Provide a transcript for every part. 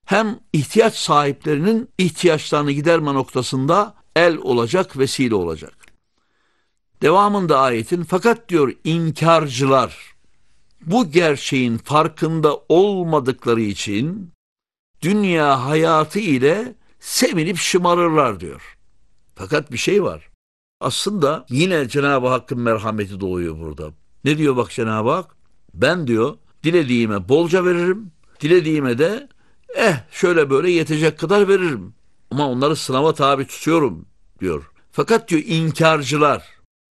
hem ihtiyaç sahiplerinin ihtiyaçlarını giderme noktasında el olacak, vesile olacak. Devamında ayetin, fakat diyor inkarcılar bu gerçeğin farkında olmadıkları için dünya hayatı ile sevinip şımarırlar diyor. Fakat bir şey var. Aslında yine Cenab-ı Hakk'ın merhameti doğuyor burada. Ne diyor bak Cenab-ı Hak? Ben diyor dilediğime bolca veririm, dilediğime de şöyle böyle yetecek kadar veririm. Ama onları sınava tabi tutuyorum diyor. Fakat diyor inkarcılar,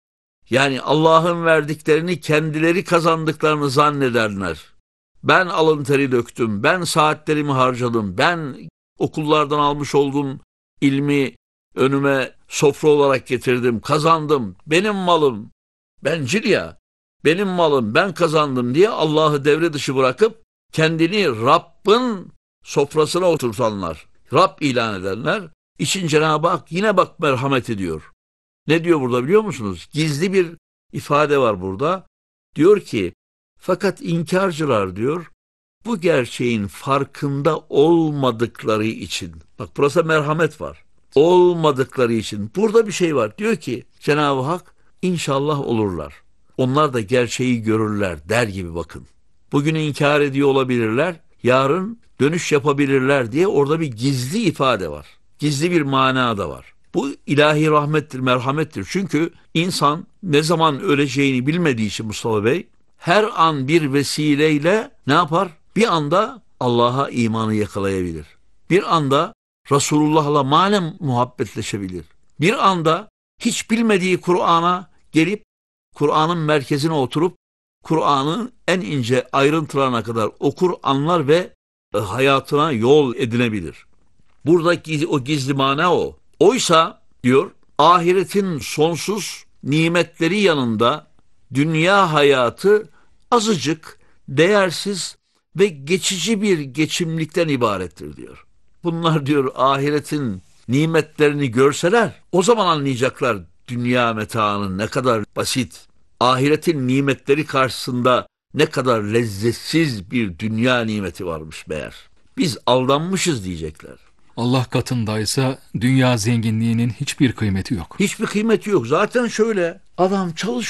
yani Allah'ın verdiklerini kendileri kazandıklarını zannederler. Ben alın teri döktüm, ben saatlerimi harcadım, ben okullardan almış olduğum ilmi önüme sofra olarak getirdim, kazandım, benim malım, bencil ya, benim malım, ben kazandım diye Allah'ı devre dışı bırakıp kendini Rabb'in sofrasına oturtanlar, Rab ilan edenler için Cenab-ı Hak yine bak merhamet ediyor. Ne diyor burada biliyor musunuz? Gizli bir ifade var burada. Diyor ki, fakat inkarcılar diyor, bu gerçeğin farkında olmadıkları için, bak burası merhamet var, olmadıkları için burada bir şey var. Diyor ki Cenab-ı Hak, inşallah olurlar. Onlar da gerçeği görürler der gibi bakın. Bugün inkar ediyor olabilirler, yarın dönüş yapabilirler diye orada bir gizli ifade var. Gizli bir mana da var. Bu ilahi rahmettir, merhamettir. Çünkü insan ne zaman öleceğini bilmediği için Mustafa Bey, her an bir vesileyle ne yapar? Bir anda Allah'a imanı yakalayabilir. Bir anda Resulullah'la manen muhabbetleşebilir. Bir anda hiç bilmediği Kur'an'a gelip Kur'an'ın merkezine oturup Kur'an'ın en ince ayrıntılarına kadar okur, anlar ve hayatına yol edinebilir. Buradaki o gizli mana o. Oysa diyor ahiretin sonsuz nimetleri yanında dünya hayatı azıcık, değersiz ve geçici bir geçimlikten ibarettir diyor. Bunlar diyor ahiretin nimetlerini görseler o zaman anlayacaklar dünya metaının ne kadar basit, ahiretin nimetleri karşısında ne kadar lezzetsiz bir dünya nimeti varmış meğer. Biz aldanmışız diyecekler. Allah katındaysa dünya zenginliğinin hiçbir kıymeti yok. Hiçbir kıymeti yok. Zaten şöyle adam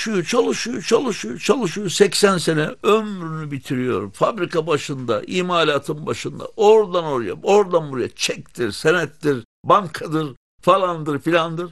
çalışıyor 80 sene ömrünü bitiriyor. Fabrika başında, imalatın başında, oradan oraya, oradan buraya çektir, senettir, bankadır, falandır filandır.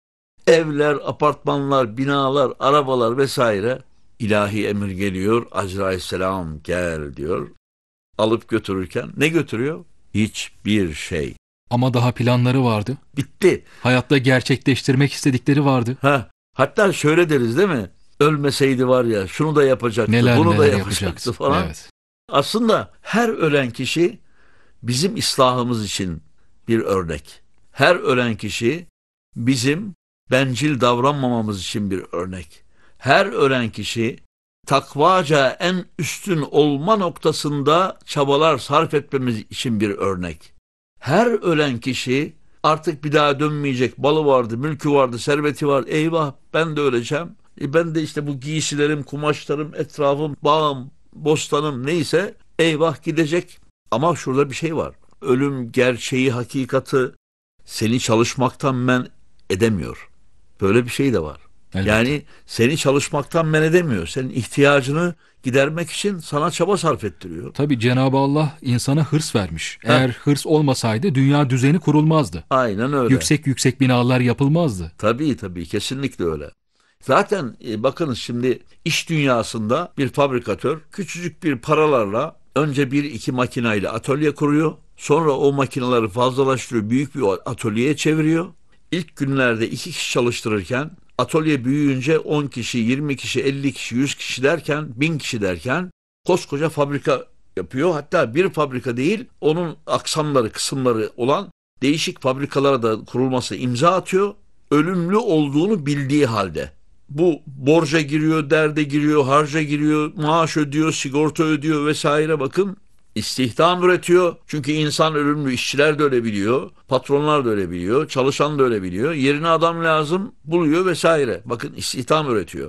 Evler, apartmanlar, binalar, arabalar vesaire. İlahi emir geliyor. Azrailselam gel diyor. Alıp götürürken ne götürüyor? Hiçbir şey. Ama daha planları vardı. Bitti. Hayatta gerçekleştirmek istedikleri vardı. Hatta şöyle deriz değil mi? Ölmeseydi var ya şunu da yapacaktı, bunu da yapacaktı falan. Evet. Aslında her ölen kişi bizim islahımız için bir örnek. Her ölen kişi bizim bencil davranmamamız için bir örnek. Her ölen kişi takvaca en üstün olma noktasında çabalar sarf etmemiz için bir örnek. Her ölen kişi artık bir daha dönmeyecek, malı vardı, mülkü vardı, serveti var, eyvah ben de öleceğim. Ben de işte bu giysilerim, kumaşlarım, etrafım, bağım, bostanım neyse eyvah gidecek. Ama şurada bir şey var. Ölüm gerçeği, hakikati seni çalışmaktan men edemiyor. Böyle bir şey de var. Elbette. Yani seni çalışmaktan men edemiyor. Senin ihtiyacını gidermek için sana çaba sarf ettiriyor. Tabii Cenab-ı Allah insana hırs vermiş. Eğer hırs olmasaydı dünya düzeni kurulmazdı. Aynen öyle. Yüksek binalar yapılmazdı. Tabii kesinlikle öyle. Zaten bakınız şimdi iş dünyasında bir fabrikatör küçücük bir paralarla önce bir iki makineyle atölye kuruyor. Sonra o makineleri fazlalaştırıyor. Büyük bir atölyeye çeviriyor. İlk günlerde 2 kişi çalıştırırken atölye büyüyünce 10 kişi, 20 kişi, 50 kişi, 100 kişi derken 1000 kişi derken koskoca fabrika yapıyor. Hatta bir fabrika değil onun aksamları, kısımları olan değişik fabrikalara da kurulması imza atıyor. Ölümlü olduğunu bildiği halde. Bu borca giriyor, derde giriyor, harca giriyor, maaş ödüyor, sigorta ödüyor vesaire bakın. İstihdam üretiyor. Çünkü insan ölümlü, işçiler de öyle biliyor, patronlar da öyle biliyor, çalışan da öyle biliyor. Yerine adam lazım buluyor vesaire. Bakın istihdam üretiyor.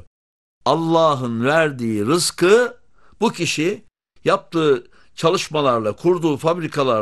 Allah'ın verdiği rızkı bu kişi yaptığı çalışmalarla, kurduğu fabrikalarla